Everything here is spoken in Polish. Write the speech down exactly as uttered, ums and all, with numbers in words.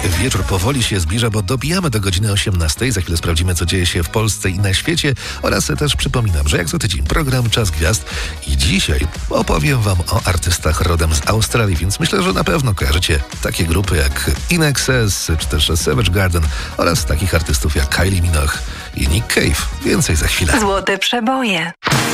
Wieczór powoli się zbliża, bo dobijamy do godziny osiemnastej. Za chwilę sprawdzimy, co dzieje się w Polsce i na świecie. Oraz też przypominam, że jak co tydzień program Czas Gwiazd i dzisiaj opowiem wam o artystach rodem z Australii, więc myślę, że na pewno kojarzycie takie grupy jak In Excess czy też Savage Garden oraz takich artystów jak Kylie Minogue i Nick Cave. Więcej za chwilę. Złote przeboje.